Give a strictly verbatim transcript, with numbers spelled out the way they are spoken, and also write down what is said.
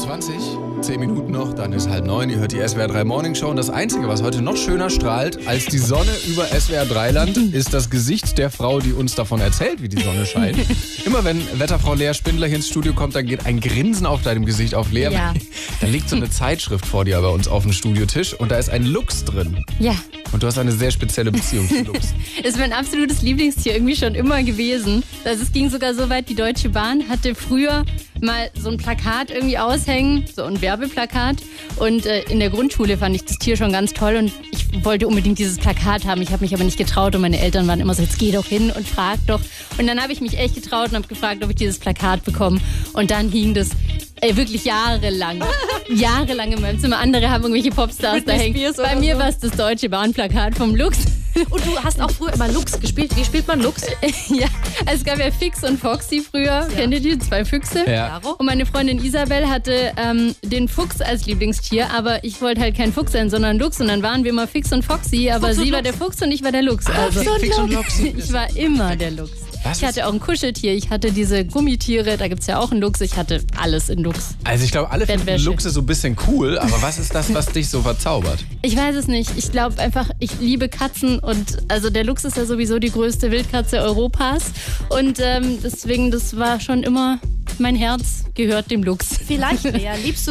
zwanzig, zehn Minuten noch, dann ist halb neun. Ihr hört die S W R drei Morning Show. Und das Einzige, was heute noch schöner strahlt als die Sonne über S W R drei Land, ist das Gesicht der Frau, die uns davon erzählt, wie die Sonne scheint. Immer wenn Wetterfrau Lea Spindler hier ins Studio kommt, dann geht ein Grinsen auf deinem Gesicht auf. Lea, Ja. da liegt so eine Zeitschrift vor dir bei uns auf dem Studiotisch und da ist ein Luchs drin. Ja, Und du hast eine sehr spezielle Beziehung zu Luchs. ist mein absolutes Lieblingstier irgendwie schon immer gewesen. Also es ging sogar so weit, die Deutsche Bahn hatte früher mal so ein Plakat irgendwie aushängen, so ein Werbeplakat. Und äh, in der Grundschule fand ich das Tier schon ganz toll und ich wollte unbedingt dieses Plakat haben. Ich habe mich aber nicht getraut und meine Eltern waren immer so, jetzt geh doch hin und frag doch. Und dann habe ich mich echt getraut und habe gefragt, ob ich dieses Plakat bekomme. Und dann hing das ey, wirklich jahrelang. Jahrelang in meinem Zimmer. Andere haben irgendwelche Popstars da hängen. Spears Bei oder mir so. war es das Deutsche Bahnplakat vom Luchs. Und du hast auch früher immer Luchs gespielt. Wie spielt man Luchs? Ja, also es gab ja Fix und Foxy früher. Kennt ihr die? Zwei Füchse. Ja. Klaro. Und meine Freundin Isabel hatte ähm, den Fuchs als Lieblingstier, aber ich wollte halt kein Fuchs sein, sondern Luchs. Und dann waren wir immer Fix und Foxy, aber Fuchs und sie war Luchs. der Fuchs und ich war der Luchs. Also Fix und Luchs. ich war immer der Luchs. Was Ich hatte auch ein Kuscheltier, ich hatte diese Gummitiere, da gibt's ja auch einen Luchs. Ich hatte alles in Luchs. Also ich glaube, alle finden Bettwäsche. Luchse so ein bisschen cool, aber was ist das, was dich so verzaubert? Ich weiß es nicht. Ich glaube einfach, ich liebe Katzen und also der Luchs ist ja sowieso die größte Wildkatze Europas. Und ähm, deswegen, das war schon immer, mein Herz gehört dem Luchs. Vielleicht, Lea, liebst du